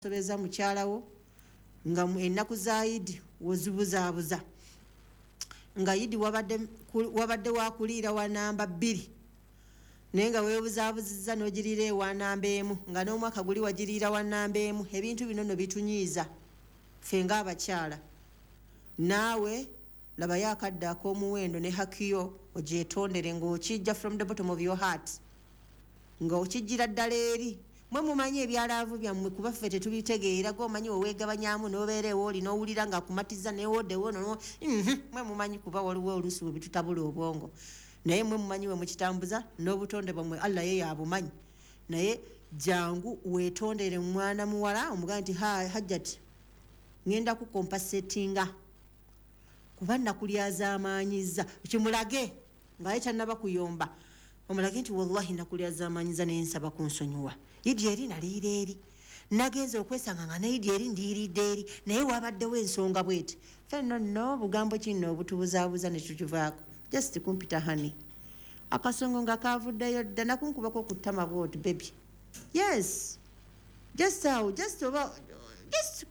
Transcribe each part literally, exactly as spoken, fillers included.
sobeza mukyalawo nga ennaku za Eid wozibuzaabuza nga Eid wabadde wabadde wakuliira wa namba bbiri naye nga weebuzaabuzizza n'ogiriira ewa namba emu nga n'omwaka guli wagiriira wa namba emu. Ebintu bino no bitunyiiza ffe ng'abakyala. Naawe labayo akadde ak'omuwendo ne hakiyo ogyetondere ng'okijja from the bottom of your heart nga okijjira ddala eri. Mwe mumanyi ebyalaavu byammwe kuba ffe tetubitegeera gwomanyi weweegabanyaamu n'obeera ewooli n'owulira ng'akumatiza neewoddewo no mwe mumanyi kuba waliwo oluusi we bitutabula obwongo naye mwe mumanyi we mukitambuza n'obutonde bwammwe Allah ye yabumanyi. Naye jangu weetondere mwana muwala omugaa nti hajjati ngenda kukompasetinga kuba nakulyazaamaanyiza kimulage ngaye kyannaba kuyomba omulage nti wallahi nakulyazaamaanyiza naye nsaba kunsonyiwa Idi eri naliira eri nagenza okwesanga nga naidi eri ndiiridde eri naye wabaddewo ensonga bweti fenno nno bugambo kino obutubuzaabuza ne tukivaako just kumpita hani akasongo nga kavuddeyo dda nakunkubako ku ttama bwoti baby yes just how just oba just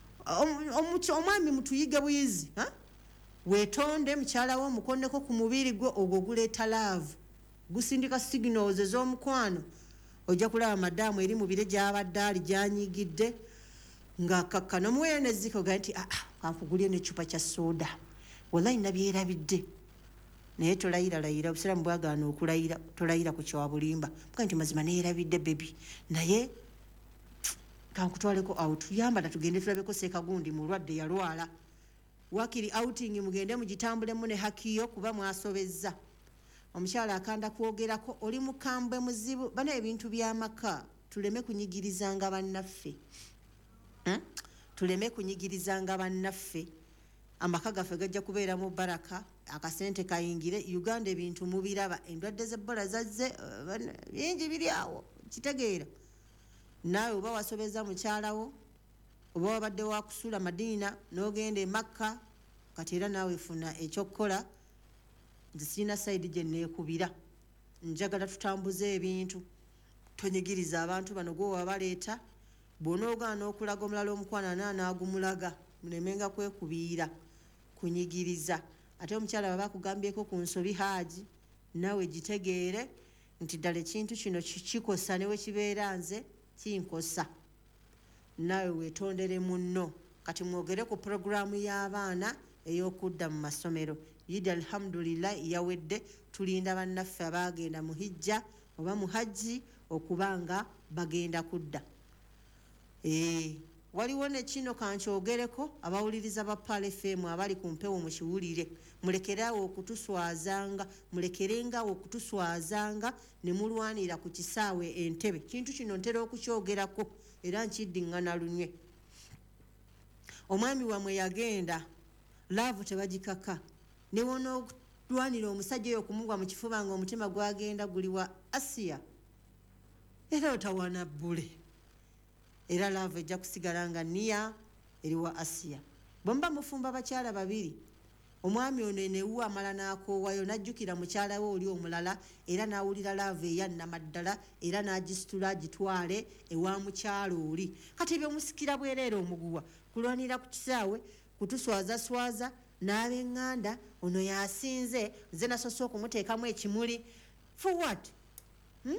omwami mutuyige buyizi weetonde mukyalawo omukondeko ku mubiri gwe ogwo guleeta laavu gusindika signals ez'omukwano. Ojja kulaba madamu eri mu bire gy'abadde ali gyanyigidde ng'akakka n'omuweereziko ga nti aa kankugulye n'eccupa kya sooda wallahi nabyerabidde naye tolayira layira obusiraamu bwagaana okulayira tolayira ku kyabulimba muga nti mazima neerabidde bebi naye kankutwaleko out yambala tugende tulabeko Seekagundi mulwadde yalwala wakiri outing mugende mugitambulemu ne hakiyo kuba mwasobezza. Omukyala akanda kwogerako oli mukambwe muzibu bana ebintu by'amaka tuleme kunyigirizanga bannaffe hmm? tuleme kunyigirizanga bannaffe amaka gaffe gajja kubeera mu baraka akasente kayingire Uganda ebintu mubiraba endwadde z'Ebola zazze bingi biri awo kitegeera naawe oba wasobeza mukyalawo oba wabadde wakusula Madiina n'ogenda e Makka kati era naawe funa ekyokkola. Nze sirina sayidi gye neekubira njagala tutambuze ebintu tonyigiriza abantu bano gwe wabaleeta bw'onoogaana okulaga omulala omukwana naanaagumulaga mulemenga kwekubiira kunyigiriza. Ate omukyala baba akugambyeko ku nsobi haaji naawe gitegeere nti ddala ekintu kino kikosa ne we kibeera nze kinkosa naawe weetondere munno. Kati mwogere ku puroguraamu y'abaana ey'okudda mu masomero. Yidi alhamdulillah yawedde tulinda bannaffe abaagenda mu hijja oba mu hajji okubanga bagenda kudda. Eh waliwo ne kino kankyogereko abawuliriza ba Pale F M abali ku mpewo mu kiwulire mulekeraawo okutuswazanga mulekerenga okutuswazanga ne mulwanira ku kisaawe Entebbe. Kintu kino ntera okukyogerako era nkiddiŋŋana lunywe. Omwami wamwe yagenda laavu tebagikaka ne wono okulwanira omusajja oyo okumugwa mu kifuba nga omutima gwagenda guli wa Asiya era otawana bbule era laavu ejja kusigala nga niya eri wa Asiya. Bomba mufumba bakyala babiri omwami ono enewuwa amala n'akoowayo n'ajjukira mukyala we oli omulala era n'awulira laavu eyannamaddala era n'agisitula agitwale ewa mukyala oli. Kati ebyomusikira bwereera omuguwa kulwanira ku kisaawe kutuswazaswaza n'ab'eŋŋanda ono yasinze nze nasoose okumuteekamu ekimuli for what hmm?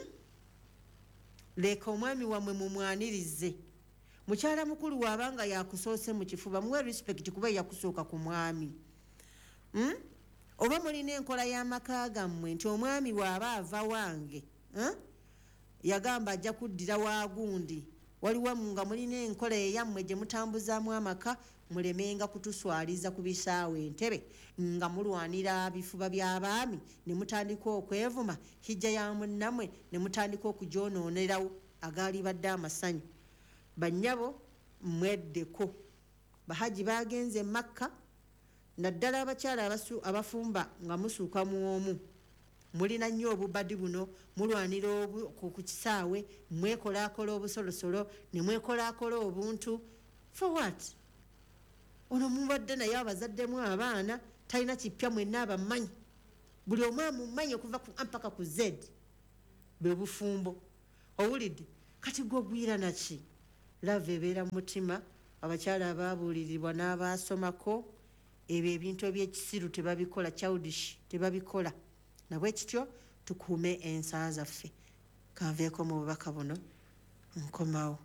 Leka omwami wammwe mumwanirize mukyala mukulu waabanga yakusoose mu kifuba muwe respect kuba yakusooka ku mwami hmm? Oba mulina enkola y'amaka gammwe nti omwami waaba ava wange hmm? Yagamba ajja kuddira waagundi waliwo nga mulina enkola eyammwe gye mutambuzaamu amaka mulemenga kutuswaliza ku bisaawe Entebbe nga mulwanira bifuba by'abaami ne mutandika okwevuma hijja ya munnamwe ne mutandika okugyonoonerawo agaali badde amasanyu. Bannyabo mweddeko bahaji bagenze e Makka naddala abakyala abafumba nga musuuka mu omu mulina nnyo obubadi buno mulwanira ku kisaawe mwekolaakola obusolosolo ne mwekolaakola obuntu for what? Ono mubadde naye abazaddemu abaana talina kipya mwenna abamanyi buli omu amumanyi okuva ku mpaka ku Z bwe bufumbo owulidde kati gwe ogwira naki love ebeera mutima abakyala ababuulirirwa n'abasomako ebyo ebintu ebyekisiru tebabikola childish tebabikola nabwe kityo tukuume ensaa zaffe kanveeko mu bubaka buno nkomawo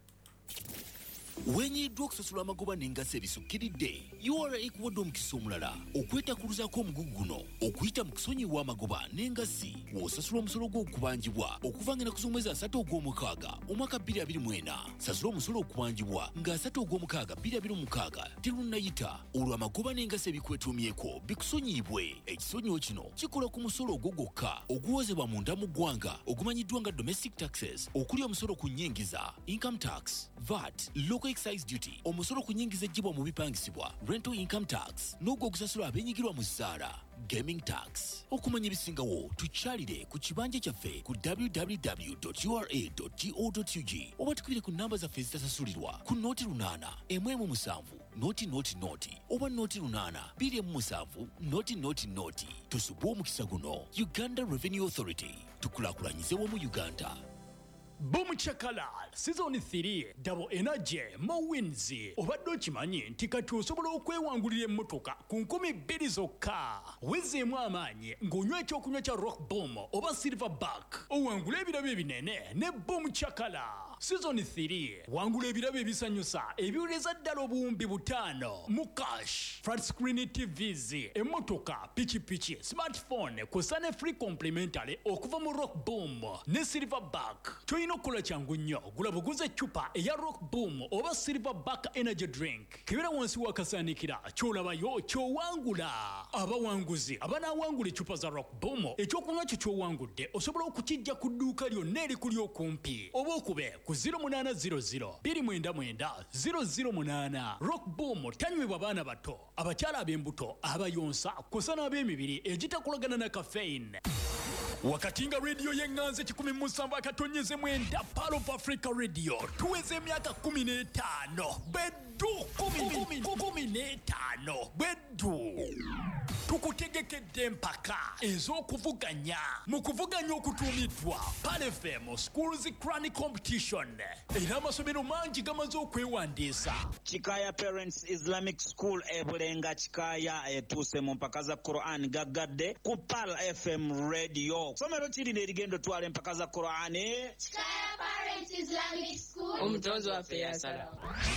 wenyiddwa okusasula amagoba n'engassi ebisukkiridde U R A ekuwadde omukisa omulala okwetakuluzaako omugugu guno okuyita mu kusonyiwa amagoba n'engassi w'osasula omusolo gw'okubangibwa okuva ng'ennaku z'omwezi asatu ogw'omukaaga omwaka bbiri abiri mu ena sasula omusolo okubangibwa ng'asatu ogw'omukaaga bbiri abiri mu mukaaga terunnayita olwo amagoba n'engassi ebikwetuumyeko bikusonyiibwe ekisonyiwo kino kikola ku musolo ogwo gwokka oguwozebwa munda mu ggwanga ogumanyiddwa nga domestic taxes okuli omusolo ku nnyingiza income tax V A T local excise duty omusolo ku nnyingiza ejjibwa mu bipangisibwa rental income tax n'ogwo ogusasula abeenyigirwa mu zzaala gaming tax okumanya ebisingawo tukyalire ku kibanja kyaffe ku w w w dot u r a dot go dot u g oba tukubire ku namba zaffe ezitasasulirwa ku nooti lunaana emu emu musanvu nooti nooti nooti oba nooti lunaana bbiri emu musanvu nooti nooti nooti tusubwe omukisa guno Uganda Revenue Authority tukulaakulanyize wamu Uganda. Boom Chakalal Season three Double Energy Mo Wins obadde okimanyi nti kati osobola okwewangulira emmotoka ku nkumi bbiri zokka wezeemu amaanyi ng'onywa ekyokunywa kya Rock Boom oba Silverback owangula ebirabo ebinene ne Boom Chakala. Season three wangula ebirabo ebisanyusa ebiwuleza ddala obuwumbi butaano mu cash flat screen T Vs emmotoka pikipiki smartphone kw'ossa ne free complimentary okuva mu Rock Boom ne Silverback. Toyina okukola kyangu nnyo gula buguze eccupa eya Rock Boom oba Silverback energy drink kebera wansi wakasaanikira ky'olabayo ky'owangula. Abawanguzi abanaawangula eccupa za Rock Boom ekyokunywa kyo ky'owangudde osobola okukijja ku dduuka lyonna erikuli okumpi oba okube ku zero munana zero zero bbiri mwenda mwenda zero zero munana. Rock Boom tanywebwa baana bato abakyala ab'embuto abayonsa kw'ossa n'ab'emibiri egitakolagana na caffeine. Wakati nga radio yenganze kikumi musanvu akatonyeze mwenda Pearl of Africa Radio tuweze emyaka kumi n'etaano beddu kumi kumi n'etaano beddu tukutegekedde mpaka ez'okuvuganya mu kuvuganya okutuumiddwa Pearl F M Schools Crown Competition era amasomero mangi gamaze okwewandiisa. Chikaya Parents Islamic School ebulenga Chikaya etuuse mu mpaka za Quran gagadde ku Pearl F M Radio. Somero kirina erigendo twala empaka za Quran. Chikaya Parents Islamic School omutonzi waffe yasala.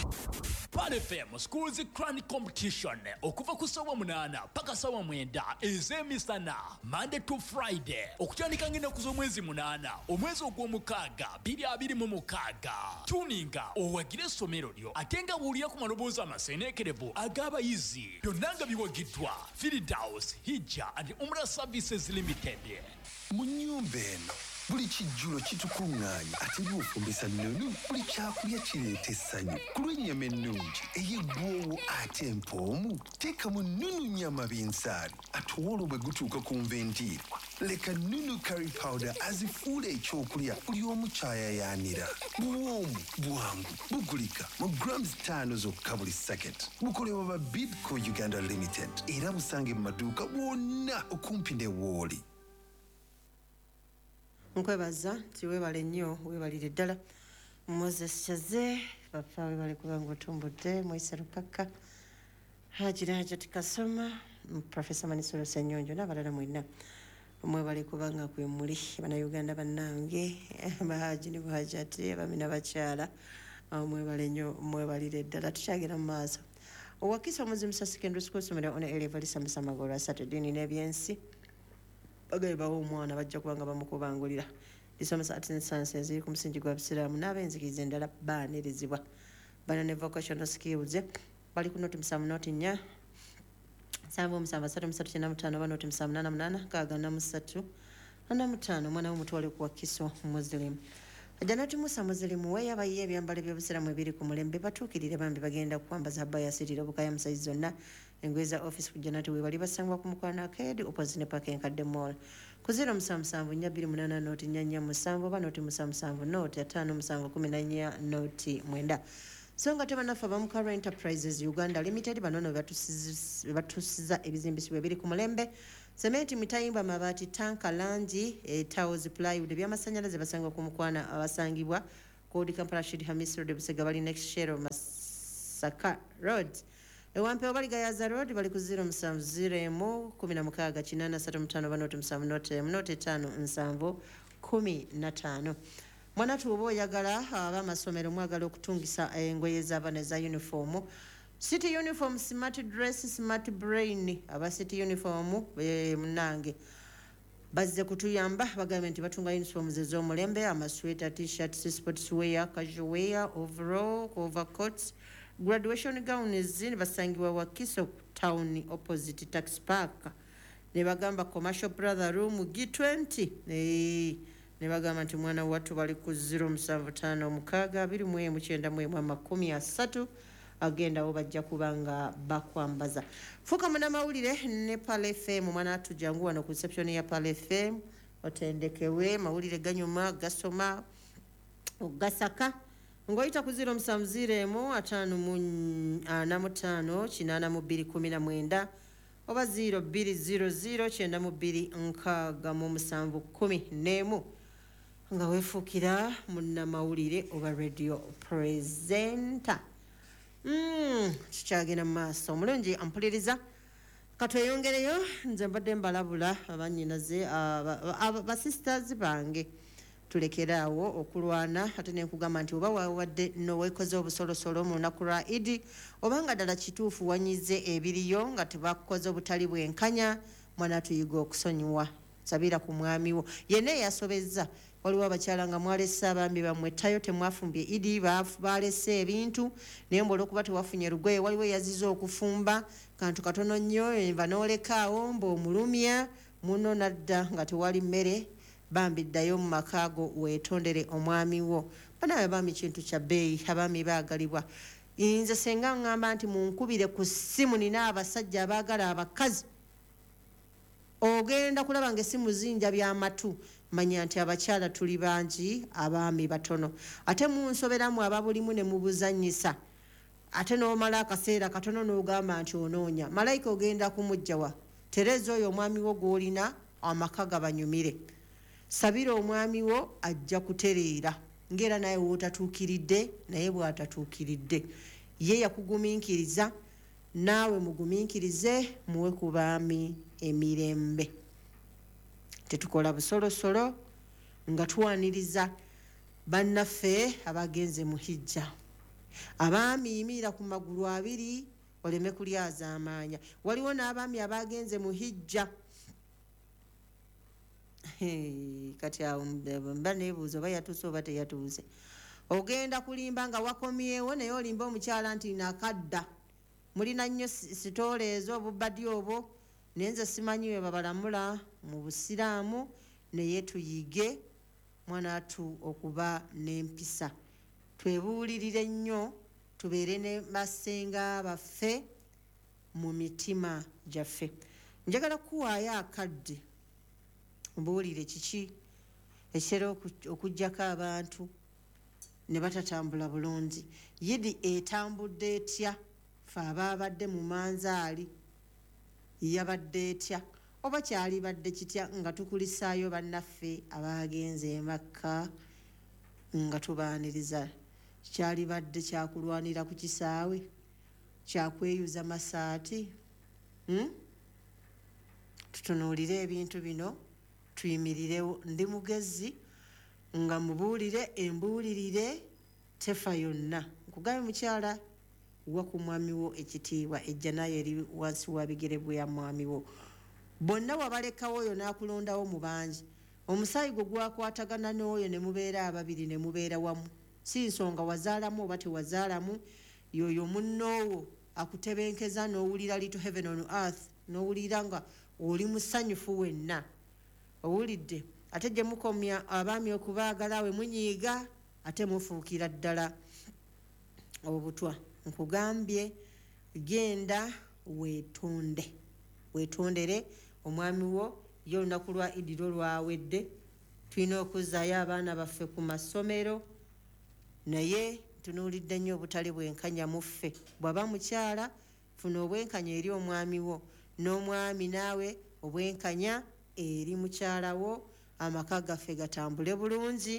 Pearl F M Schools Crown Competition okuva ku ssaawa munaana paka ssaawa mwenda ez'emisana Monday to Friday okutandika ng'ennaku z'omwezi munaana omwezi ogw'omukaaga bbiri abiri mu mukaaga. Tuninga owagire essomero lyo ate nga buulira ku maloboozi amaseeneekerevu ag'abayizi byonna nga biwagiddwa Firdaus Hijja and Umrah Services Limited. Mu nnyumba eno buli kijjulo kitukuŋŋaanya ate by'ofumbisa nnunu buli kyakulya kireeta essanyu ku lw'ennyama ennungi ey'eggwoowo ate empoomu teekamu nnunu nnyama b'ensaali ate olwo bwe gutuuka ku nvendiirwa leka nnunu curry powder azifuula ekyokulya buli omu kyayayaanira. Buwoomu bwangu bugulika mu grams ttaano zokka buli saketi bukolebwa ba Bidco Uganda Limited era busange mu maduuka bwonna okumpi ne Wooli. nkwebaza nti weebale nnyo weebalire ddala Moses Chaze papa weebale kubanga otumbudde Moise Lupaka Hajira Hajati Kasoma Professor Manisolo Ssenyonjo n'abalala mwenna mwebale kubanga kwe muli bannayuganda bannange bahaji ne bahajati abamina bakyala mwebale nnyo mwebalire ddala tukyagera mu maaso. Owakisa Omuzimusa Secondary School somero ono Elivalisa Musamagolwa Saturday n'ebyensi bagaibawo omwana bajja kubanga bamukubangulira lisomesa art and sciences ziri ku musingi gwa Busiraamu n'abenzikiriza endala baanerizibwa bana ne vocational skills bali ku noti musanvu noti nnya nsanvu musanvu asatu musatu kyenda mutaano oba noti musanvu munaana munaana nkaaga na musatu ana mutaano omwana w'omutwale ku Wakiso Muslim. Janati Musa Muslim weeyabaye ebyambalo by'Obusiraamu ebiri ku mulembe batuukirire bambi bagenda kwambaza abaya sirira obukaya musayizi zonna engoye za office ku Janati we bali basangwa ku Mukwano Arcade opposite ne Park Nkadde Mall ku zero musanvu musanvu nnya bbiri munaana noti nnya nnya musanvu oba noti musanvu musanvu noti ataano musanvu kumi na nnya noti mwenda. So nga tebanaffe abamu Current Enterprises Uganda Limited banono batusiza ebizimbisibwa ebiri ku mulembe sementi mitayimba mabaati tanka langi e tiles plywood by'amasannyalaze basangwa ku Mukwana abasangibwa Kodi Kampala Shidi Hamis Road Busega bali next share Masaka Road. Ewampe obali Gayaza Road bali ku zero musanvu zero emu kumi na mukaaga kinana satu mutano banote musanvu note mnote tano nsanvu kumi na tano. Mwana tuobo oyagala abamasomero mwagala okutungisa engoye z'abaana za uniform. City uniform, smart dress, smart brain. Aba city uniform e, mnange bazze kutuyamba bagamba nti batunga uniform ze z'omulembe, amasweater, t-shirts, sports wear, casual wear, overall, overcoats, graduation gowns basangiwa Wakiso town opposite tax park. Ne bagamba commercial brother room G twenty. Eh ne bagamba nti mwana watu bali ku zero musanvu ttaano mukaaga abiri mu emu kyenda mu emu amakumi asatu agenda obajja kubanga bakwambaza. Fuka muna mawulire ne Pal F M mwana tujangu wano ku reception ya Pal F M otendekewe mawulire ganyuma gasoma ogasaka ngoyita ku zero musanvu zero emu ataano mu ana mu ttaano kinana mu bbiri kumi na mwenda oba zero bbiri zero zero kyenda mu bbiri nkaaga mu musanvu kumi n'emu nga wefuukira munna mawulire oba radio presenter. Mm, tukyagenda mu maaso omulungi ampuliriza katweyongereyo nze mbadde mbalabula abanyinaze basisters bange tulekeraawo okulwana ate nenkugamba nti oba wawadde noweekoze obusolosolo mu lunaku lwa idi obanga ddala kituufu wanyize ebiriyo nga tebakoze obutali bwenkanya mwana tuyiga okusonyiwa sabira ku mwami wo yenna eyasobezza waliwo abakyala nga mwalese abaami bammwe ttayo temwafumbye idi balese ebintu naye mbola okuba tewafunye lugoye waliwo eyaziza okufumba kantu katono nnyo enva n'olekaawo mbaomulumya muno nadda nga tewali mmere bambi ddayo mu makaago weetondere omwami wo banawe abaami kintu kya bbeeyi abaami baagalibwa nze senga ŋŋamba nti munkubire ku ssimu nina abasajja abaagala abakazi ogenda kulaba ng'essimu zinja by'amatu manya nti abakyala tuli bangi abaami batono ate munsoberamu ababulimu ne mubuzanyisa ate n'omala akaseera katono n'ogamba nti onoonya malayika ogenda kumugjawa tereza oyo omwami wo gw'olina amaka gabanyumire sabira omwami wo ajja kutereera ng'era naye wootatuukiridde naye bw'atatuukiridde ye yakugumiikiriza naawe mugumiikirize muwe ku baami emirembe tetukola busolosolo nga tuwaniriza bannaffe abagenze mu hijja abaami yimira ku magulu abiri oleme kulyaza amaanya waliwo n'abaami abagenze mu hijja kati awo mba neebuuza oba yatuuse oba teyatuuse ogenda kulimba nga wakomyewo naye olimba omukyala nti nakadda mulina nnyo sitoola ezo obubadi obwo naye nze simanyiwe babalamula mu busiraamu naye tuyige mwanatu okuba n'empisa twebuulirire nnyo tubeere ne basenga baffe mu mitima gyaffe njagala kuwaayo akadde mbuulire kiki ekitera okuggyako abantu ne batatambula bulungi yidi etambudde etya fe abaabadde mu manzaali yabadde etya oba kyali badde kitya nga tukulisaayo bannaffe abagenze emakka nga tubaaniriza kyali badde kyakulwanira ku kisaawe kyakweyuza masaati hmm? tutunuulire ebintu bino tuyimirirewo ndi mugezi nga mubuulire embuulirire tefa yonna nkugabe mukyala wa ku mwami wo ekitiibwa ejja naye eri wansi wa bigere bya mwami wo bonna wabalekawo oyo n'akulondawo mu bangi omusaayi gwe gwakwatagana n'oyo ne mubeera ababiri ne mubeera wamu si nsonga wazaalamu oba tewazaalamu yoyo munnoowo akutebenkeza n'owulira little heaven on earth n'owulira nga oli musanyufu wenna owulidde ate gye mukomya abaami okubaagala we munyiiga ate mufuukira ddala obutwa nkugambye genda weetonde weetondere omwami wo ye olunaku lwa idiro lwawedde tulina okuzzaayo abaana baffe ku masomero naye tunuulidde nnyo obutali bwenkanya mu ffe bw'aba mukyala funa obwenkanya eri omwami wo n'omwami naawe obwenkanya eri mukyala wo amaka gaffe gatambule bulungi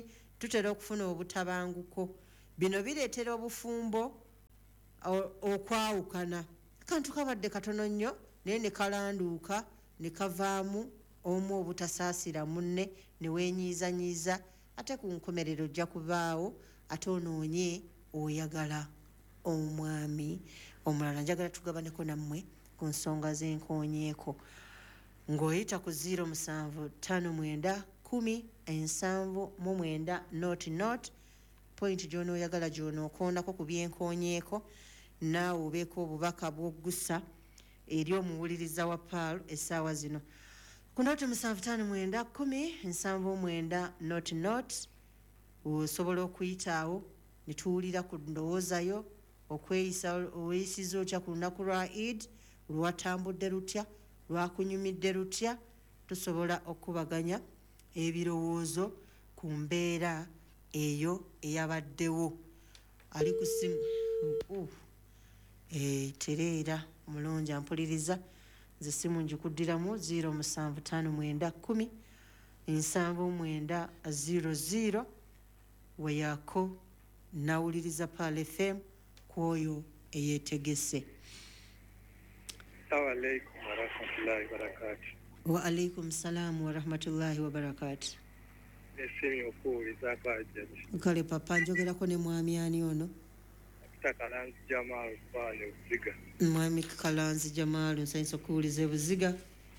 tutera okufuna obutabanguko. Bino bireetera obufumbo okwawukana. Akantu kabadde katono nnyo naye ne kalanduuka ne kavaamu omu obutasaasira munne ne weenyiizanyiiza, ate ku nkomerero ojja kubaawo ate onoonye oyagala omwami omulala. Njagala tugabaneko nammwe ku nsonga z'enkoonyeeko ng'oyita ku zero musanvu ttaano mwenda kumi ensanvu mu mwenda not not point gy'onooyagala gy'onookoonako ku byenkoonyeeko, naawe obeeko obubaka bw'oggusa eri omuwuliriza wa paal essaawa zino ku noti musanvu ttaano mwenda kumi ensanvu mwenda not not. Osobola okuyitaawo ne tuwulira ku ndowoozayo okweyisa oweyisiza otya ku lunaku lwa Eid, lwatambudde lutya, lwakunyumidde lutya. Tusobola okubaganya ebirowoozo ku mbeera eyo eyabaddewo. Ali ku simu uh, e, tereera mulungi ampuliriza nze simu njikuddiramu zero musanvu ttaano mwenda kumi ensanvu mwenda zero zero weyako nawuliriza Paal F M kwoyo eyeetegese. Assalamu alaikum warahmatullahi wabarakatuh. Wa alaikum salam warahmatullahi wabarakatuh. Nesimi okuwuliza akajja. Kale papa njogerako ne mwami ani ono? Kalanzi Jamal Bane Buziga. Mwami Kalanzi Jamal nsanyisa okuwuliza Buziga.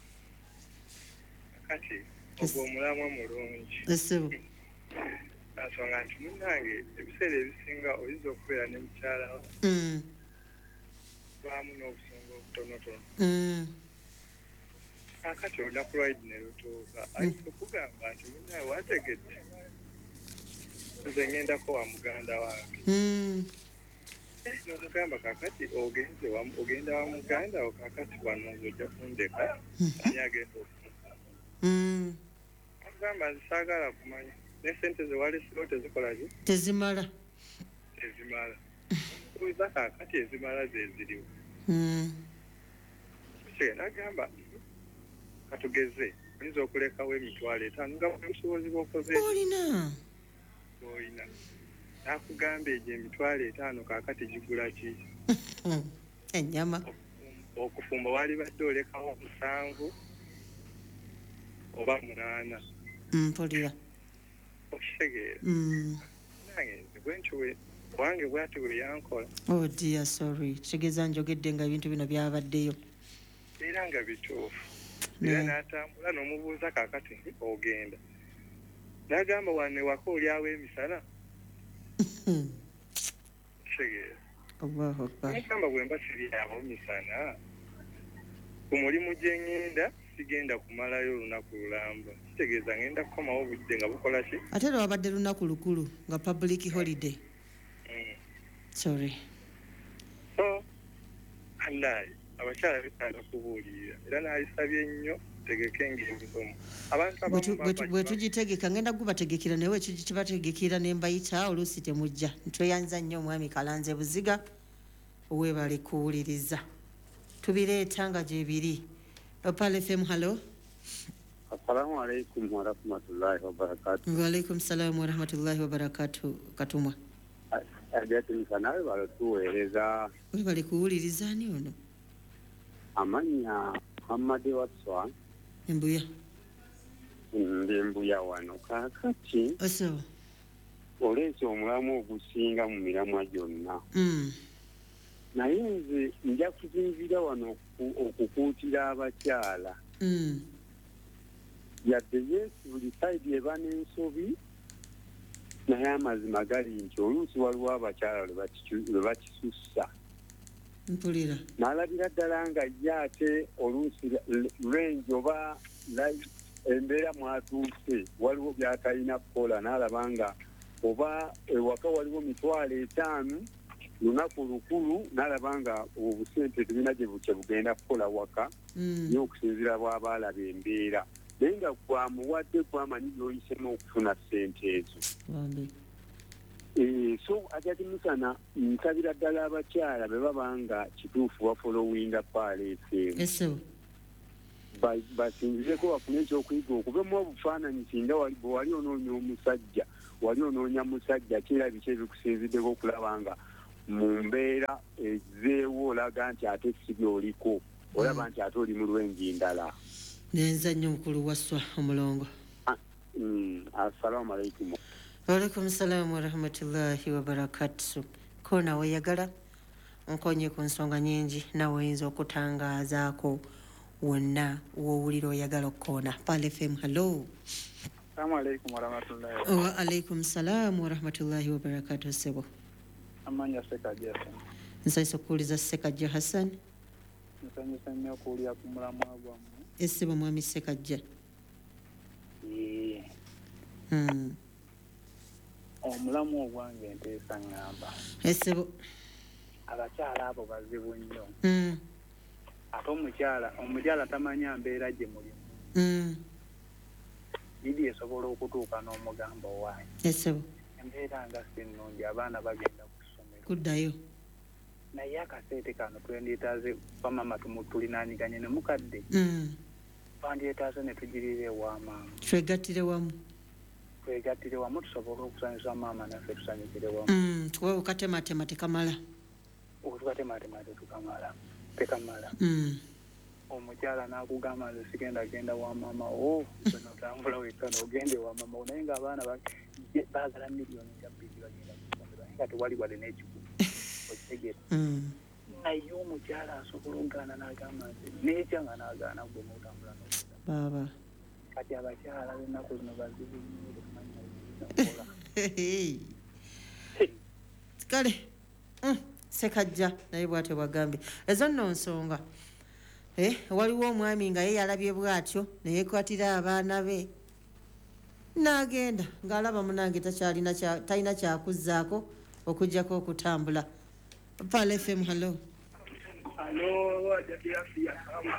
Kati ogwo omulamu omulungi. Esebo. Asonga nti munnange ebiseera ebisinga oyinza okubeera ne mukyala wo. Mm. Baamu n'obusungu obutonotono. Mm. Akati olunaku lwa Eid ne lutuuka ayinza okugamba nti munnange wategedde nze ŋŋendako wa muganda wange. Mm. N'omugamba kakati ogenze ogenda wa muganda wo kakati wano nze ojja kundeka ani agenda okufuna. Mm. Agamba nze saagala kumanya ne sente ze walesiwo tezikola ki? Tezimala. Tezimala. Kubuuza kakati ezimala ze ziriwo. Mm. Kye n'agamba katugeze oyinza okulekawo emitwalo etaano nga obusobozi bw'okoze olina olina nakugamba egyo emitwalo etaano kakati gigula ki? ennyama. Okufumba wali badde olekawo musanvu oba munaana. Mpulira. Okitegeera. Mm. Nange nze bwentyo wange bw'ati bwe yankola. Oh dear, sorry. Kitegeeza njogedde nga ebintu bino byabaddeyo. Era nga bituufu. Era n'atambula n'omubuuza kakati ogenda. N'agamba wane waka olyawo emisana. Kitegeera. Allahu Akbar. N'agamba bwe mba siryawo misana ku mulimu gye ŋŋenda sigenda kumalayo olunaku lulamba. Kitegeeza ŋŋenda kukomawo obudde nga bukola ki? Ate lwabadde lunaku lukulu nga public holiday. Mm. Sorry. So, allahi abakyala betaaga kubuulirira era n'alisabye nnyo tegeke ng'emisomo abantu bwe tugitegeka ngenda gubategekera naye kibategekera ne mbayita oluusi temujja. Ntweyanza nnyo omwami Kalanze Buziga owebale kuwuliriza tubireeta nga gye biri. Paal F M, hello. Assalamu alaikum wa rahmatullahi wa barakatuh. Wa alaikum salam wa rahmatullahi wa barakatuh. Katumwa ajati msanawe balotuweereza webale kuwuliriza ani ono? Amanya Muhammad Waswa Embuya. Ndi Embuya wano kakati Oso oleese omulamu ogusinga mu miramwa gyonna. Mm. Naye nze nja kuzinzira wano okukuutira abakyala. Mm. Yadde yesu buli sayidi eba n'ensobi naye amazima gali nti oluusi waliwo abakyala lwe bakisussa. Mpulira. N'alabira ddala nga ye ate oluusi lwenji oba embeera mwatuuse waliwo by'atalina kukola n'alaba nga oba ewaka waliwo mitwalo etaano lunaku lukulu n'alaba nga obusente tebina gye bugenda kukola waka naye okusinziira bw'aba alaba embeera naye nga gwamuwadde gwamanyi gy'oyisemu okufuna ssente ezo. So ajati musana nsabira ddala abakyala be baba nga kituufu bafolowinga Paal F M. Eso. Basinzireko bafune ekyokuyiga okuvemu obufaananyi singa bwe wali onoonya omusajja wali onoonya musajja kira biki ebikusinziddeko okulaba nga mu mbeera ezeewo olaga nti ate si byoliko olaba nti ate oli mu lwenji ndala. Nenzannyo mukulu waswa omulongo. Assalamu alaikum. Walaikum salam wa rahmatullahi wa barakatuh. Ko nawe yagala nkonye ku nsonga nyingi nawe oyinza okutangaazaako wonna w'owulira oyagala okukoona. Pal F M, hello. Assalamu alaikum wa rahmatullahi. Wa alaikum salam wa rahmatullahi wa barakatuh sebo. Amanya Sekajja Hassan. Nsanyusa okuwuliza Sekajja Hassan. Nsanyusa nnyo okuwulira ku mulamwa gwammwe. Essebo mwami Sekajja. Yee. Hmm. Omulamu ogwange nteesa ngamba. Essebo. Abakyala abo bazibu nnyo. Hmm. Ate omukyala omukyala tamanya mbeera gye mulimu. Hmm. Bidi esobola okutuuka n'omugamba owange. Essebo. Embeera nga si nnungi abaana bagenda ku ssomero. Kuddayo. Naye akaseete kano twendetaaze bamama tulinaanyiganye ne mukadde. Hmm. Twandetaaze ne tugirira ewa maama. Twegattire wamu. Twegattire wamu tusobole okusanyusa maama naffe tusanyukire wamu. Hmm. Tuwe okatematema tekamala. Okutukatematema tetukamala. Tekamala. Hmm. Omukyala n'akugamba nze sigenda genda wa maama o notambula wekka n'ogende wa maama naye ng'abaana baagala miliyoni nga bbiri bagenda kusomero naye nga tewali wadde n'ekikulu okitegera. Naye omukyala asobola okugaana n'agamba nti n'ekyanga n'agaana gwe n'otambula n'ogenda. Baaba. Kati abakyala b'ennaku zino bazibu nnyo tetumanyi nakola. Kale Sekajja naye bw'atyo bwagambye ezo nno nsonga. Eh, waliwo omwami nga ye yalabye bw'atyo ne yeekwatira abaana be n'agenda ng'alaba munange takyalina talina kyakuzzaako okuggyako okutambula. Pal F M, hello. Hello, Wajadi Afia.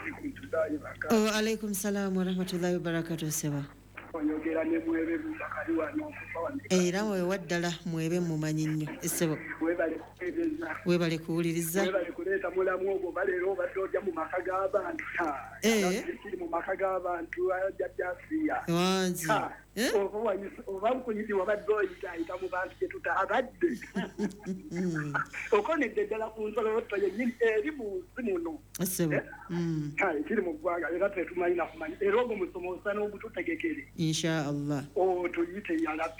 Oh, alaikum salam wa rahmatullahi wa barakatuh seba. Oyogera ne mwebe Bakari wano okufawana. Era weewa ddala mwebe mumanyi nnyo essebo. Webale kuwuliriza. Webale kuwuliriza. Webale kuleeta mulamu ogwo baleero obadde ojja mu maka g'abantu. Eh. Kiri mu maka g'abantu Wajadi Afia. Wanzi. Oba nkunyiti wabadde oyita ayita mu bantu gye tutaabadde. Okonedde ddala ku nsolo yotto yennyini eri mu nsi muno. Essebo. Kiri mu ggwanga era tetumanyi na kumanya era ogwo musomo osana ogututegekere. Insha Allah. Oh, tuyite yalabbi.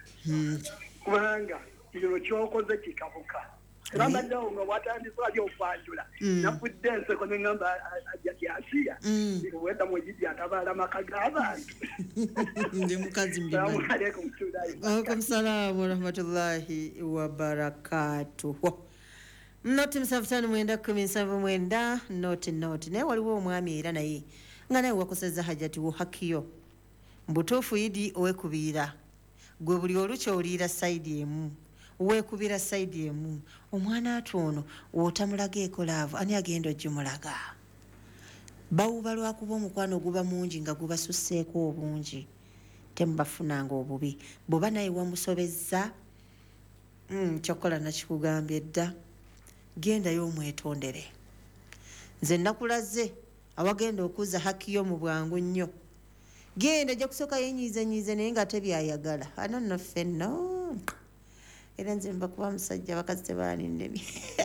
Kubanga kino kyokoze kikabuka. Era mbaddewo nga bwatandise ali okwanjula. Nafudde enseko ne ngamba ajja kyasiya. Wenda mwegidi atabaala maka g'abantu. Ndi mukazi mbimanyi. Alaikum salaam wa rahmatullahi wa barakatuh. Noti msafutani mwenda kumi nsanvu mwenda noti noti. Naye waliwo omwami era naye nga naye wakoseza hajati wo hakiyo. Mbutuufu Idi owekubira gwe buli olukya oliira sayidi emu weekubira sayidi emu omwana ati ono w'otamulaga ekolaavu ani agenda ogimulaga bawuba lwakuba omukwano guba mungi nga gubasusseeko obungi temubafunanga obubi bw'oba naye wamusobezza mm, kyokkola nakikugambye dda gendayo omwetondere nze nakulaze awagenda okuza hakiyo mu bwangu nnyo genda ajja kusooka yenyiize nyiize naye nga tebyayagala ano nno ffenno era nze mba kuba musajja abakazi tebaanindemi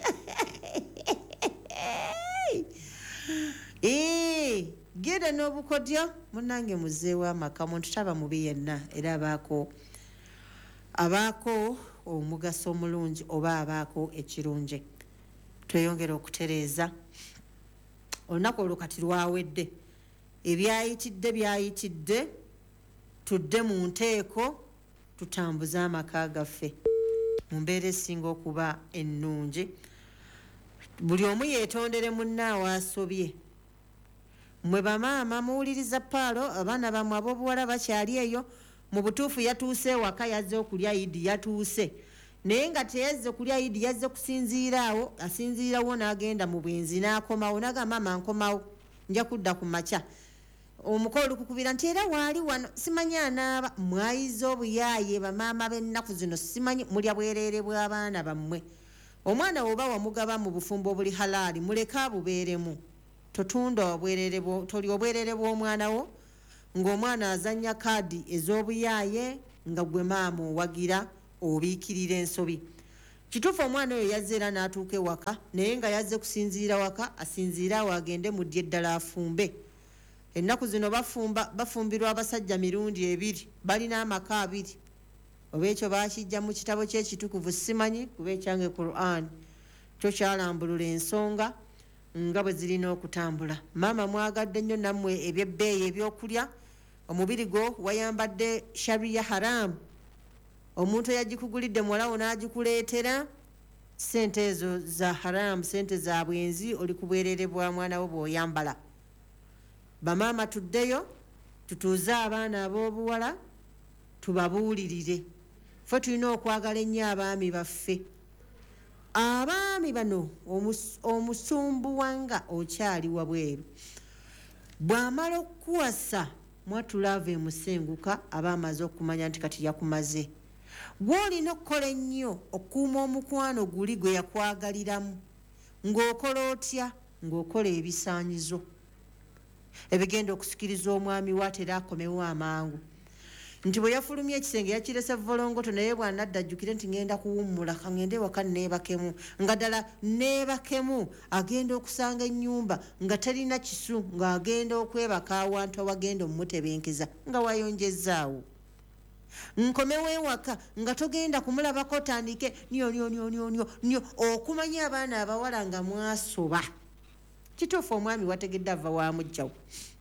genda n'obukodyo munnange muzeewo amaka muntu taba mubi yenna era abaako abaako omugaso omulungi oba abaako ekirungi tweyongera okutereeza olunaku olwo kati lwawedde ebyayitidde byayitidde tudde mu nteeko tutambuze amaka gaffe mu mbeera esinga okuba ennungi buli omu yeetondere munnaawe asobye mwe bamaama muwuliriza paalo abaana bamwe ab'obuwala bakyali eyo mu butuufu yatuuse ewaka yazze okulya idi yatuuse naye nga teyazze kulya idi yazze kusinziiraawo asinziirawo n'agenda mu bwenzi n'akomawo n'agamba maama nkomawo nja kudda ku makya omukolo kukubira nti era waali wano simanyi anaaba mwayiza obuyaaye bamaama b'ennaku zino simanyi mulya bwereere bw'abaana bammwe omwana woba wamugaba mu bufumbo obuli halaali muleke abubeeremu totunda toli obwereere bw'omwana wo ng'omwana azannya kaadi ez'obuyaaye nga gwe maama owagira obiikirira ensobi. Kituufu omwana oyo yazze era n'atuuka ewaka, naye nga yazze kusinziira waka asinziire awo agende mu ddyo eddala afumbe. Ennaku zino bafumba bafumbirwa abasajja mirundi ebiri, balina amaka abiri. Oba ekyo baakijja mu kitabo ky'ekitukuvu simanyi, kuba ekyange Quran kyo kyalambulula ensonga nga bwe zirina okutambula. Maama mwagadde nnyo nammwe ebyebbeeyi ebyokulya, omubiri gwo wayambadde sharia haramu. Omuntu eyagikugulidde muwalawo n'agikuleetera, sente ezo za haramu, sente za bwenzi, oli kubwererebwa mwana wo bw'oyambala. Bamaama tuddeyo tutuuze abaana ab'obuwala tubabuulirire. Ffe tulina okwagala ennyo abaami baffe. Abaami bano omusumbu wanga okyali wabweru bw'amala okuwasa mwatulava emusenguka aba amaze okumanya nti kati yakumaze. Gw'olina okukola ennyo okuuma omukwano guli gwe yakwagaliramu ng'okola otya ng'okola ebisaanyizo ebigenda okusikiriza omwami watera akomewo amangu. Nti bwe yafulumya ekisenge yakirese volongoto, naye bw'anadda ajjukire nti ngenda kuwummula kangende ewaka neebakemu, nga ddala neebakemu agenda okusanga ennyumba nga talina kisu, ng'agenda okwebaka awantu awagenda omutebenkeza nga wayonjezzaawo. Nkomewo ewaka nga togenda kumulabako otandike nyo nyo nyo nyo nyo nyo okumanya abaana abawala nga mwasoba. Kituufu omwami wategedde ava wamugjawo.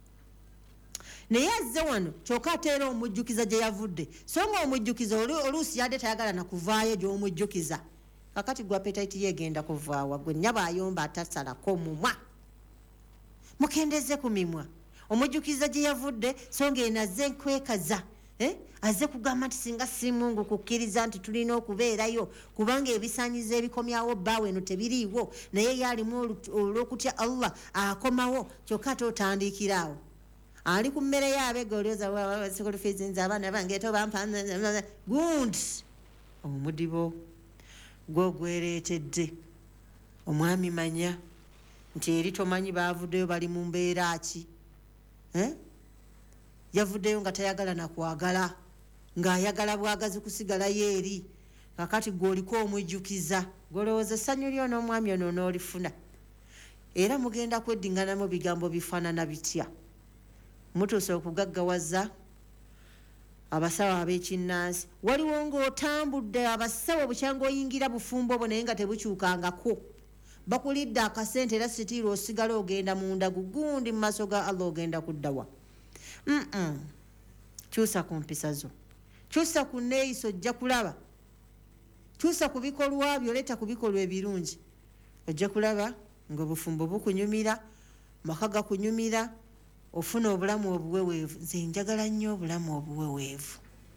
Naye azze wano kyokka ateera omujjukiza gye yavudde, so nga omujjukiza oluusi yadde tayagala na kuvaayo gy'omujjukiza. Kakati gwa appetite yegenda kuvaawa, gwe nnyaba ayomba atasalako mumwa. Mukendeze ku mimwa. Omujjukiza gye yavudde so ng'eno azze nkwekaza. Eh? Azze kugamba nti singa si Mungu kukkiriza nti tulina okubeerayo kubanga ebisaanyizo ebikomyawo bbaawe eno tebiriiwo, naye yalimu olw'okutya Allah akomawo, kyokka ate otandikiraawo. Ali ku mmere y'abega olyoza school fees nze abaana bange eto bampa gundi omudibo gwo gwereetedde. Omwami manya nti eri tomanyi baavuddeyo bali mu mbeera ki. Eh? Yavuddeyo nga tayagala na kwagala, ng'ayagala bwagazi kusigalayo eri. Kakati gw'oliko omujjukiza golowooza essanyu lyo n'omwami ono n'olifuna. Era mugenda kweddinganamu bigambo bifaanana bitya. Mutuuse okugaggawaza abasawo ab'ekinnansi. Waliwo ng'otambudde abasawo bukyanga oyingira bufumbo bwo naye nga tebukyukangako. Bakulidde akasente era sitiira osigala ogenda munda gugundi mu maaso ga Allah ogenda kuddawa. Mm-mm. Kyusa ku mpisa zo. Kyusa ku neeyiso ojja kulaba. Kyusa ku bikolwa byo, leeta ku bikolwa ebirungi. Ojja kulaba ng'obufumbo bukunyumira, maka gakunyumira, ofuna obulamu obuweweevu. Nze njagala nnyo obulamu obuweweevu.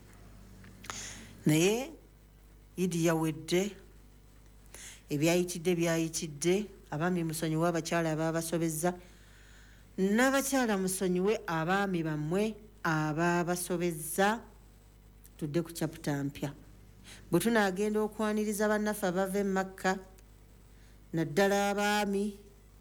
Naye Idi yawedde, ebyayitidde byayitidde. Abaami musonyiwe abakyala abaabasobezza, n'abakyala musonyiwe abaami bammwe abaabasobezza. Tudde ku kyaputa mpya. Bwe tunaagenda okwaniriza bannaffe abava e Makka, naddala abaami,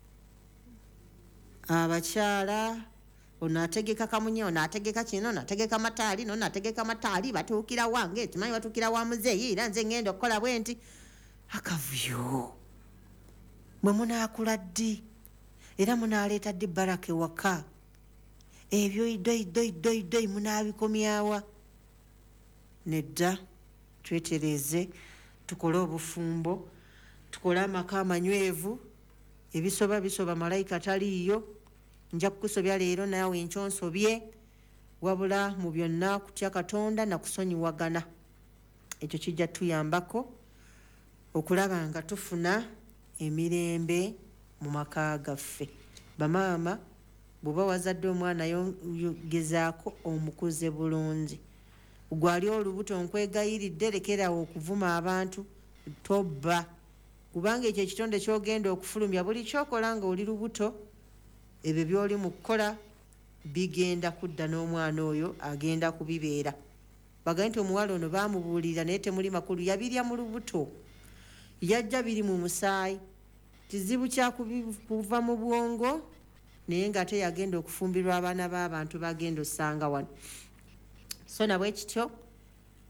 abakyala, ono ategeka kamunye, ono ategeka kino, ono ategeka mataali, ono ategeka mataali, batuukira wange, tumanyi batuukira wa muzeeyi, era nze ngenda okukola bwe nti. Akavuyo bwe munaakula ddi era munaaleeta ddi baraka ewaka, ebyo idoidoidoidoi munaabikomyawa. Nedda twetereze, tukole obufumbo, tukole amaka amanywevu. Ebisoba bisoba malayika taliiyo. Nja kukusobya leero naawe enkyonsobye, wabula mu byonna kutya Katonda na kusonyiwagana. Ekyo kijja tuyambako okulaba nga tufuna emirembe mu maka gaffe. Bamaama bw'oba wazadde omwana yogezaako omukuze bulungi. Gwali olubuto nkwegayiridde, lekerawo okuvuma abantu, tobba. Kubanga ekyo ekitonde ky'ogenda okufulumya buli kyokola nga oli lubuto, ebyo by'oli mu kukola bigenda kudda n'omwana oyo agenda kubibeera. Bagaye nti omuwala ono baamubuulira naye temuli makulu, yabirya mu lubuto, yajja biri mu musaayi, kizibu kyakuva mu bwongo, naye ng'ate yagenda okufumbirwa abaana b'abantu bagenda osanga wano. So nabwe kityo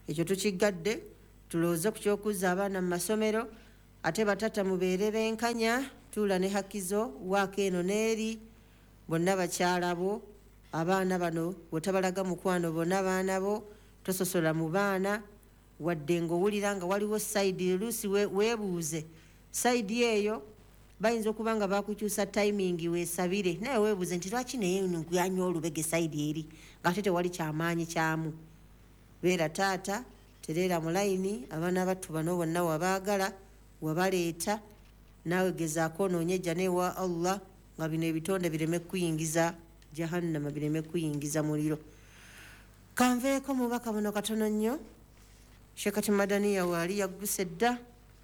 ekyo tukigadde tulowooze ku ky'okuzza abaana mu masomero ate batata mubeere benkanya tuula ne hakizo waako eno n'eri bonna bakyala bo abaana bano bwetabalaga mukwano bonna baana bo tososola mu baana wadde ng'owulira nga waliwo sayidi oluusi weebuuze sayidi eyo bayinza okuba nga bakukyusa tayimingi weesabire naye weebuuze nti lwaki naye nkuyanya olubege sayidi eri ng'ate tewali kyamaanyi kyamu beera taata tereera mu layini abaana battu bano bonna wabaagala wabaleeta naawe gezaako onoonyejja neewa allah nga bino ebitonde bireme kuyingiza jahannama bireme kuyingiza muliro. Kanveeko mubaka buno katono nnyo. Shekati Madaniya waali yagguse dda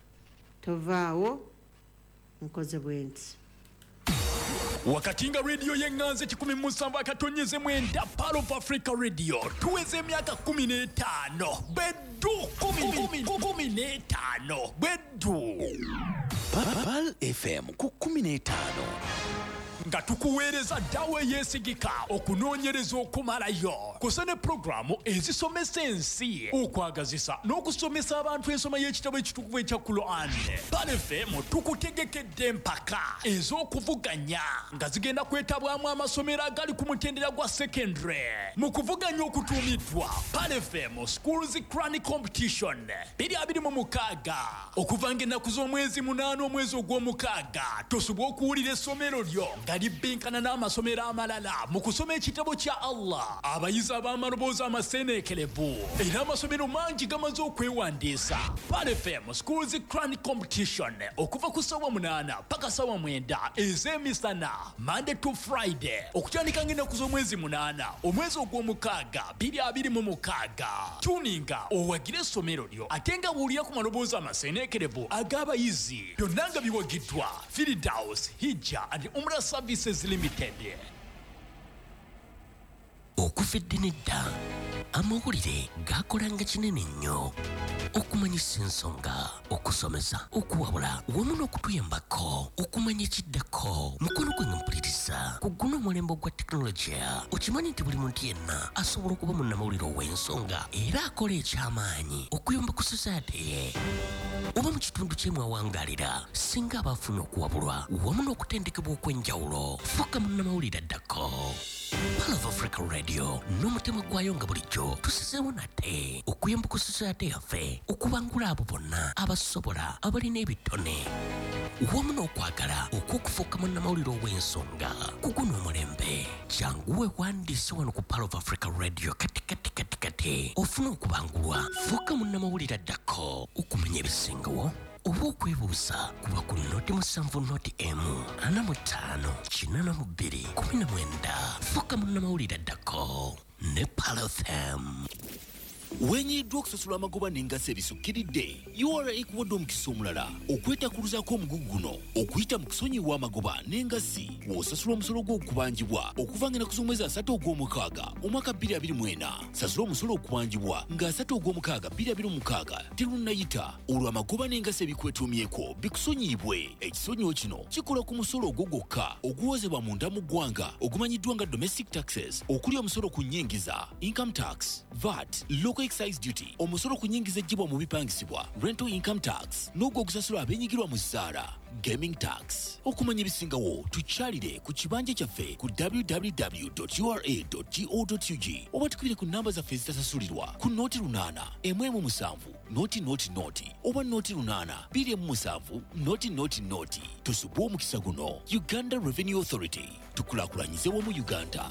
tovaawo nkoze bwenti. Wakati nga radio yenganze kikumi musanvu akatonyeze mwenda Pearl of Africa Radio tuweze emyaka kumi n'etaano beddu kumi n'etaano beddu Pearl F M ku kumi n'etaano nga tukuweereza ddawo eyeesigika okunoonyereza okumalayo kusa ne pulogulaamu ezisomesa ensi okwagazisa n'okusomesa abantu ensoma y'ekitabo ekitukuvu ekya Quran. Pearl F M tukutegekedde empaka ez'okuvuganya nga zigenda kwetabwamu amasomero agali ku mutendera gwa secondary mu kuvuganya okutuumiddwa Pearl F M Schools Crown Competition biri abiri mu mukaaga okuva ng'ennaku z'omwezi munaana omwezi ogw'omukaaga tosobwa okuwulira essomero lyo nga libinkana n'amasomero amalala mu kusoma ekitabo kya Allah. Abayizi ab'amaloboozi amaseeneekerevu era amasomero mangi gamaze okwewandiisa. Pearl F M Schools Crown Competition okuva ku ssaawa munaana paka ssaawa mwenda ez'emisana Monday to Friday okutandika ng'ennaku z'omwezi munaana omwezi ogw'omukaaga biri abiri mu mukaaga. Tuninga owagire essomero lyo ate nga buulira ku maloboozi amaseeneekerevu ag'abayizi byonna nga biwagiddwa Firdaus Hijja and Umrah Services Limited. Okufidde nedda amawulire gakolanga kinene nnyo okumanyisa ensonga okusomesa okuwabula wamu n'okutuyambako okumanya ekiddako mukono gwe nga mpuliriza ku guno omulembe gwa tekinologiya okimanyi nti buli muntu yenna asobola okuba munnamawulire ow'ensonga era akola eky'amaanyi okuyamba ku society ye oba mu kitundu ky'emwe awangaalira singa abaafuna okuwabulwa wamu n'okutendekebwa okw'enjawulo fuuka munnamawulire addako. Pearl of Africa Radio n'omutima gwayo nga bulijjo tusizeewo nate okuyamba ku society yaffe okubangula abo bonna abasobola abalina ebitone wamu n'okwagala okw'okufuuka munnamawulire ow'ensonga ku guno omulembe. Jangu weewandiise wano ku Pearl of Africa Radio kati kati kati kati ofuna okubangulwa fuuka munnamawulire addako okumanya ebisingawo oba okwebuuza kuba ku noti musanvu noti emu ana mu ttaano kinaana mu bbiri kumi na mwenda fuuka munnamawulire addako ne Pearl F M. wenyiddwa okusasula amagoba n'engassi ebisukkiridde U R A ekuwadde omukisa omulala okwetakuluzaako omugugu guno okuyita mu kusonyiwa amagoba n'engassi w'osasula omusolo gw'okubanjibwa okuva ng'ennaku z'omwezi asatu ogw'omukaaga omwaka bbiri abiri mu ena. Sasula omusolo okubanjibwa nga asatu ogw'omukaaga bbiri abiri mu mukaaga terunnayita olwo amagoba n'engassi ebikwetuumyeko bikusonyiibwe. Ekisonyiwo kino kikola ku musolo ogwo gwokka oguwozebwa munda mu ggwanga ogumanyiddwa nga domestic taxes okuli omusolo ku nnyingiza income tax, V A T, local excise duty, omusolo ku nnyingiza ejjibwa mu bipangisibwa rental income tax n'ogwo ogusasula abenyigirwa mu zzaala gaming tax. Okumanya ebisingawo tukyalire ku kibanja kyaffe ku w w w dot u r a dot go dot u g oba tukubire ku nnamba zaffe ezitasasulirwa ku nooti lunaana emu emu musanvu nooti nooti nooti oba nooti lunaana bbiri emu musanvu nooti nooti nooti. Tusubwe omukisa guno. Uganda Revenue Authority, tukulaakulanyize wamu Uganda.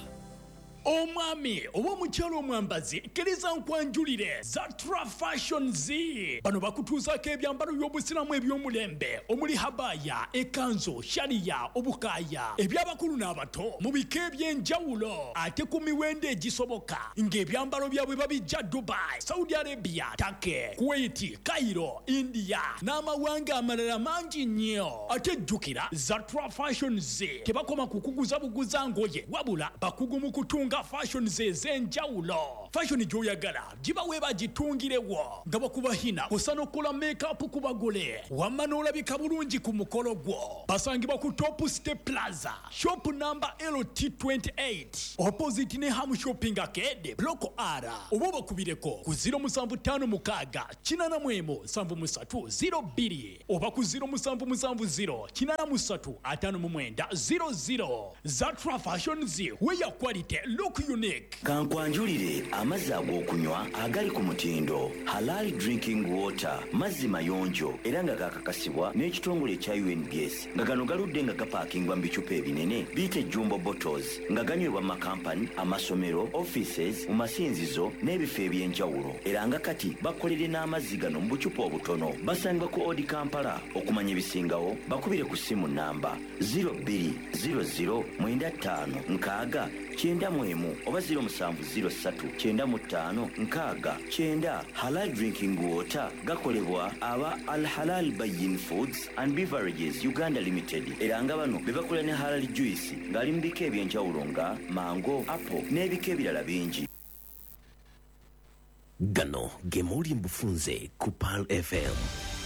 Omwami oba omukyalo omwambazi kkiriza nkwanjulire Zatra Fashion Z bano bakutuuzaako ebyambalo by'obusiramu eby'omulembe omuli habaya, ekanzo, shariya, obukaaya eby'abakulu n'abato mu bika eby'enjawulo ate ku miwendo egisoboka ng'ebyambalo byabwe babijja Dubai, Saudi Arabia, Turkey, Kuwait, Cairo, India n'amawanga amalala mangi nnyo. Ate jjukira Zatra Fashion Z tebakoma kukuguza buguza ngoye wabula bakugu mu kutunga fashion ze ez'enjawulo. fashion gy'oyagala giba weeba gitungirewo nga bakubahina osana okukola makeup ku bagole wamma n'olabika bulungi ku mukolo gwo basangibwa ku Top Step Plaza shop number L T twenty-eight opposite ne Ham Shopping Arcade block R oba bakubireko ku zero seven five six kinana mwemo seven three zero two oba ku zero seven seven zero kinana three five nine zero zero. Zatra Fashions, where your quality look unique. Kankwanjulire amazzi ag'okunywa agali ku mutindo Halal Drinking Water mazzi mayonjo era nga gakakasibwa n'ekitongole ekya U N B S nga gano galudde nga gapaakingwa mu bicupa ebinene biyite jumbo bottles nga ganywebwa mu makampani amasomero offices mu masinzizo n'ebifo eby'enjawulo era nga kati bakolere n'amazzi gano mu bucupa obutono basangibwa ku Odi Kampala okumanya ebisingawo bakubire ku simu namba zero two zero zero nine five nkaaga kyenda mwemu oba zero seven zero three kyenda ttaano nkaaga kyenda. Halal Drinking Water gakolebwa aba Al Halal Bayin Foods and Beverages Uganda Limited era nga bano be bakola ne Halal Juice ng'ali mu bika eby'enjawulo nga mango, apple n'ebika ebirala bingi. Gano ge muli mbufunze ku Pal F M.